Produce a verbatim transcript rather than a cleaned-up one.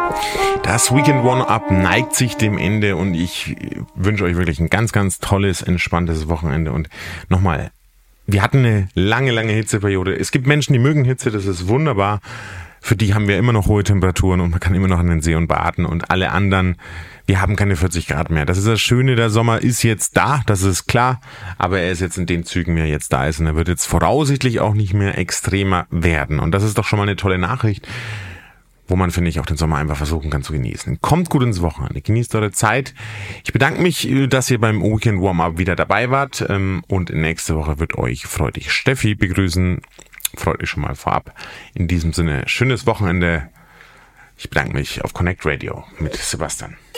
Das Weekend Warm-Up neigt sich dem Ende und ich wünsche euch wirklich ein ganz, ganz tolles, entspanntes Wochenende. Und nochmal, wir hatten eine lange, lange Hitzeperiode. Es gibt Menschen, die mögen Hitze, das ist wunderbar. Für die haben wir immer noch hohe Temperaturen und man kann immer noch an den See und baden. Und alle anderen, wir haben keine vierzig Grad mehr. Das ist das Schöne, der Sommer ist jetzt da, das ist klar. Aber er ist jetzt in den Zügen, wie er jetzt da ist. Und er wird jetzt voraussichtlich auch nicht mehr extremer werden. Und das ist doch schon mal eine tolle Nachricht, wo man, finde ich, auch den Sommer einfach versuchen kann zu genießen. Kommt gut ins Wochenende, genießt eure Zeit. Ich bedanke mich, dass ihr beim Weekend Warm-Up wieder dabei wart. Und nächste Woche wird euch freudig Steffi begrüßen. Freut euch schon mal vorab. In diesem Sinne, schönes Wochenende. Ich bedanke mich auf Connect Radio mit Sebastian.